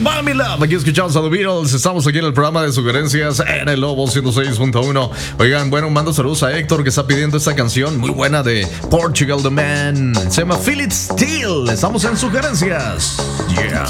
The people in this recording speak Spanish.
By Me Love. Aquí escuchamos a The Beatles. Estamos aquí en el programa de sugerencias en el Lobo 106.1. Oigan, bueno, mando saludos a Héctor que está pidiendo esta canción muy buena de Portugal The Man. Se llama Feel It Still. Estamos en sugerencias. Yeah.